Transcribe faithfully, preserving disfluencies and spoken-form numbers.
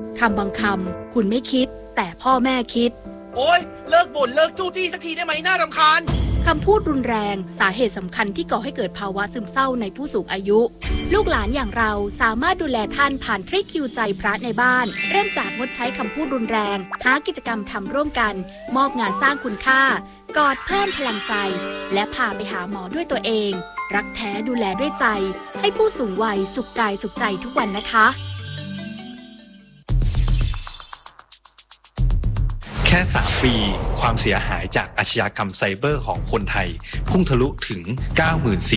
คำบางคำคุณไม่คิดแต่พ่อแม่คิดโอ๊ยเลิกบ่นเลิกจู้จี้สักทีได้ไหมน่ารำคาญคำพูดรุนแรงสาเหตุสำคัญที่ก่อให้เกิดภาวะซึมเศร้าในผู้สูงอายุลูกหลานอย่างเราสามารถดูแลท่านผ่านทริคคิวใจพระในบ้านเริ่มจากงดใช้คำพูดรุนแรงหากิจกรรมทำร่วมกันมอบงานสร้างคุณค่ากอดเพิ่มพลังใจและพาไปหาหมอด้วยตัวเองรักแท้ดูแลด้วยใจให้ผู้สูงวัยสุขกายสุขใจทุกวันนะคะแค่สามปีความเสียหายจากอาชญากรรมไซเบอร์ของคนไทยพุ่งทะลุถึง เก้าหมื่น